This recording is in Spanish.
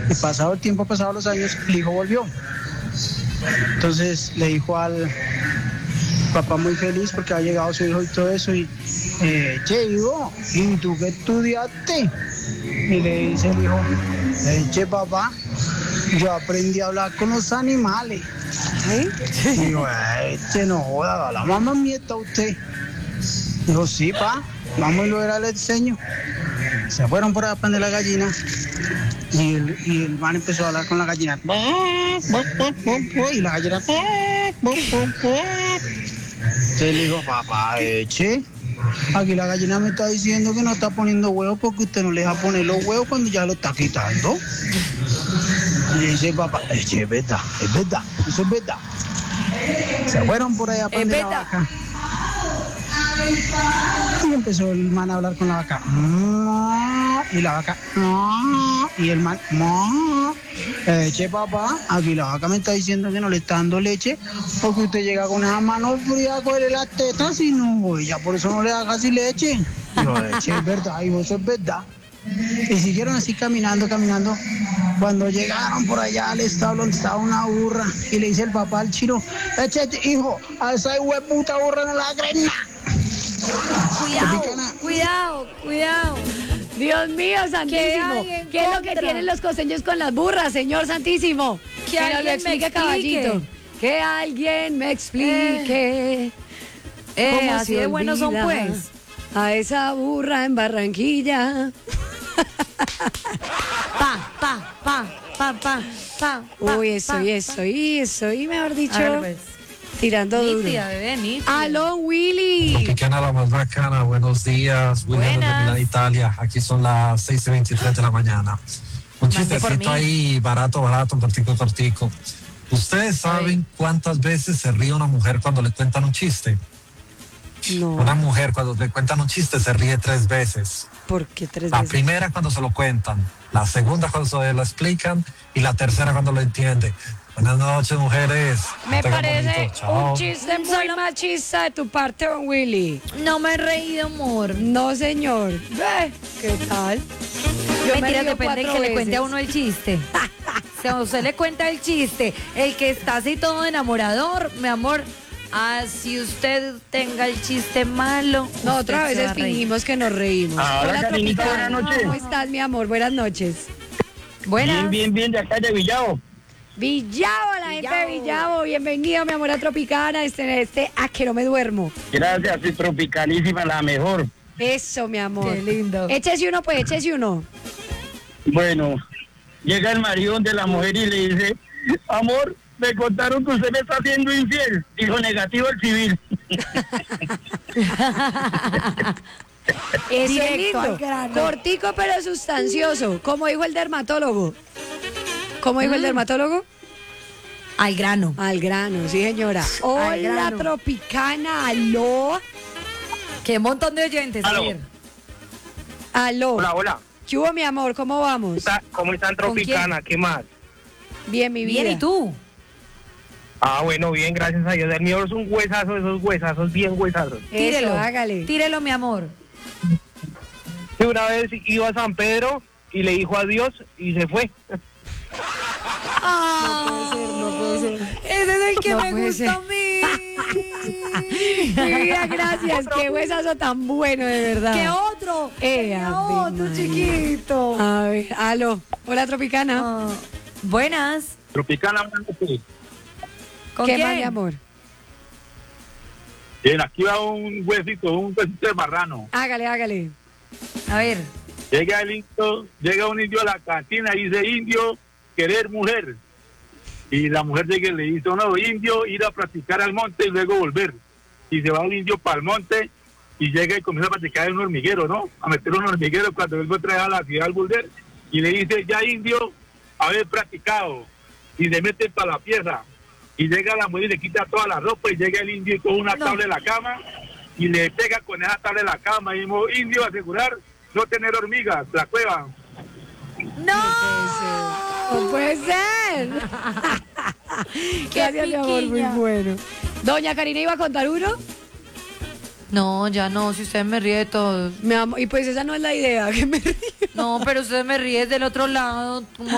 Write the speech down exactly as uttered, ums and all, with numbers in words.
Y pasado el tiempo, pasado los años, el hijo volvió. Entonces le dijo al papá muy feliz porque ha llegado su hijo y todo eso, y eh, che, hijo, ¿y tú qué estudiaste? Y le dice el hijo, eh, che, papá, yo aprendí a hablar con los animales. ¿Eh? Y digo, este no joda, la mamá mía está usted. Dijo, sí, pa, vamos y lo era, le enseño. Se fueron por ahí a prender la gallina y el, y el man empezó a hablar con la gallina. Y la gallina. Entonces le dijo, papá, eche. Aquí la gallina me está diciendo que no está poniendo huevos porque usted no le deja poner los huevos cuando ya lo está quitando. Y dice, papá, eche, es verdad, es verdad, eso es verdad. Se fueron por ahí a prender la vaca. Y empezó el man a hablar con la vaca. Y la vaca. Y el man. Eche, papá, aquí la vaca me está diciendo que no le está dando leche porque usted llega con esa mano fría a cogerle las tetas y no, ya por eso no le da casi leche. Yo, eche, es verdad, hijo, eso es verdad. Y siguieron así caminando, caminando. Cuando llegaron por allá al establo donde estaba una burra, y le dice el papá al chino, eche, hijo, a esa hueputa burra no la creen. Cuidado, cuidado, cuidado. Dios mío, santísimo. ¿Qué, ¿Qué es lo que tienen los costeños con las burras, señor santísimo? Que, que alguien nos lo explique, me explique, caballito. Que alguien me explique. Eh, eh así de buenos son, pues. A esa burra en Barranquilla. Pa, pa, pa, pa, pa, pa. Uy, eso, y eso, y eso, y mejor dicho. Ver, pues. Tirando duro. Nítida, bebé, nítida. Aló, Willy. Tropicana, la más bacana. Buenos días. William de Milán, Italia. Aquí son las seis y veintitrés de la mañana. Un chistecito ahí, barato, barato, cortico, cortico. ¿Ustedes saben cuántas veces se ríe una mujer cuando le cuentan un chiste? No. Una mujer cuando le cuentan un chiste se ríe tres veces. ¿Por qué tres la veces? La primera cuando se lo cuentan, la segunda cuando se lo explican y la tercera cuando lo entiende. Buenas noches, mujeres. Me parece un chiste muy machista de tu parte, don Willy. No me he reído, amor. No, señor. Eh, ¿Qué tal? Yo Mentira, depende de que le cuente a uno el chiste. Si a usted le cuenta el chiste, el que está así todo enamorador, mi amor, así usted tenga el chiste malo. No, otra vez fingimos que nos reímos. Ahora, Hola, Karinita, buenas noches. ¿Cómo estás, mi amor? Buenas noches. Bien, Buenas. bien, bien, de acá de Villavo. Villavo, la gente de Villavo. Bienvenido, mi amor, a Tropicana. Este, este, a que no me duermo. Gracias, sí, tropicalísima, la mejor. Eso, mi amor. Qué lindo. Échese uno, pues, échese uno. Bueno, llega el marido de la mujer y le dice, amor, me contaron que usted me está haciendo infiel. Dijo, negativo el civil. Eso es lindo. Cortico pero sustancioso. Como dijo el dermatólogo. ¿Cómo dijo mm. el dermatólogo? Al grano. Al grano, sí, señora. Hola, grano. Tropicana, aló. Qué montón de oyentes. Aló. Ayer. Aló. Hola, hola. ¿Qué hubo, mi amor? ¿Cómo vamos? ¿Cómo están, Tropicana? ¿Qué más? Bien, mi vida. Bien, ¿y tú? Ah, bueno, bien, gracias a Dios. El mío es un huesazo, esos huesazos, bien huesazos. Tírelo, Eso, hágale. Tírelo, mi amor. Sí, una vez iba a San Pedro y le dijo adiós y se fue. Ah, no puede ser, no puede ser. Ese es el que no me gusta ser. a mí. Mi vida, gracias. Qué huesazo tan bueno, de verdad. ¿Qué otro? Eh, ¿Qué otro, chiquito? A ver, aló. Hola, Tropicana. Uh, buenas. Tropicana, ¿qué ¿Con ¿Qué quién? más, mi amor? Bien, aquí va un huesito, un huesito de marrano. Hágale, hágale. A ver. Llega el indio, llega un indio a la cantina y dice, indio, querer mujer. Y la mujer llega y le dice, no, indio, ir a practicar al monte y luego volver. Y se va el indio para el monte y llega y comienza a practicar en un hormiguero, ¿no? A meter un hormiguero cuando vuelve a traer a la ciudad al volver. Y le dice, ya indio, haber practicado. Y se mete para la pieza. Y llega la mujer y le quita toda la ropa y llega el indio y coge una no. tabla de la cama y le pega con esa tabla de la cama. Y dijo, indio, asegurar no tener hormigas, la cueva. ¡No! ¡No puede ser! Gracias, mi amor, muy bueno. Doña Karina, ¿iba a contar uno? No, ya no, si usted me ríe de todo. Mi amor, y pues esa no es la idea, que me río. No, pero usted me ríe del otro lado.